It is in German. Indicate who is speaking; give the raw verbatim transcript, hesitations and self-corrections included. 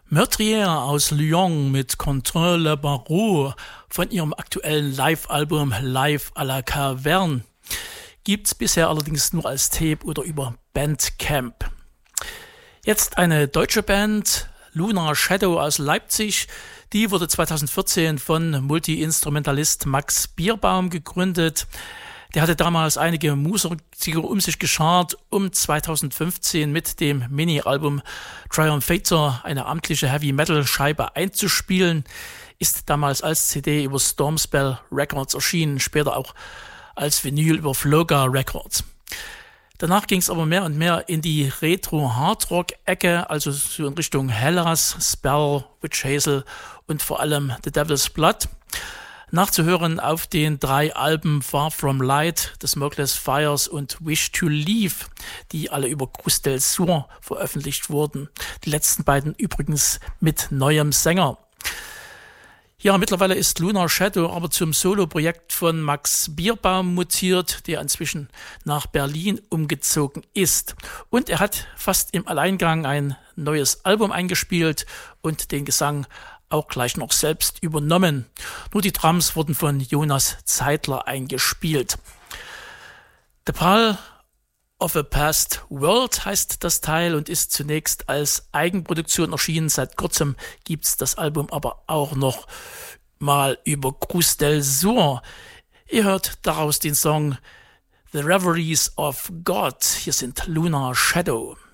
Speaker 1: Meurtrier aus Lyon mit Contre le Barreau von ihrem aktuellen Live-Album Live à la Caverne gibt's bisher allerdings nur als Tape oder über Bandcamp. Jetzt eine deutsche Band, Lunar Shadow aus Leipzig. Die wurde zweitausendvierzehn von Multi-Instrumentalist Max Bierbaum gegründet. Der hatte damals einige Musiker um sich geschart, um zweitausendfünfzehn mit dem Mini-Album Triumphator eine amtliche Heavy-Metal-Scheibe einzuspielen. Ist damals als C D über Stormspell Records erschienen, später auch als Vinyl über Floga Records. Danach ging es aber mehr und mehr in die Retro-Hardrock-Ecke, also so in Richtung Hellas, Spell, Witch Hazel und vor allem The Devil's Blood. Nachzuhören auf den drei Alben Far From Light, The Smokeless Fires und Wish to Leave, die alle über Cruz del Sur veröffentlicht wurden. Die letzten beiden übrigens mit neuem Sänger. Ja, mittlerweile ist Lunar Shadow aber zum Solo-Projekt von Max Bierbaum mutiert, der inzwischen nach Berlin umgezogen ist. Und er hat fast im Alleingang ein neues Album eingespielt und den Gesang auch gleich noch selbst übernommen. Nur die Drums wurden von Jonas Zeitler eingespielt. The Pall of a Past World heißt das Teil und ist zunächst als Eigenproduktion erschienen. Seit kurzem gibt's das Album aber auch noch mal über Cruz del Sur. Ihr hört daraus den Song The Reveries of God. Hier sind Lunar Shadow.